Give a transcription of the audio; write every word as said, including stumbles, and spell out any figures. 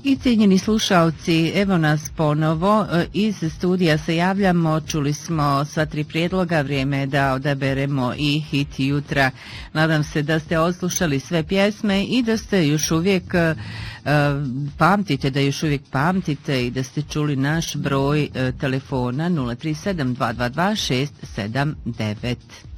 I cijenjeni slušalci, evo nas ponovo, iz studija se javljamo, čuli smo sva tri prijedloga, vrijeme je da odaberemo i hit jutra. Nadam se da ste odslušali sve pjesme i da ste još uvijek uh, pamtite, da još uvijek pamtite i da ste čuli naš broj uh, telefona nula tri sedam dva dva dva šest sedam devet.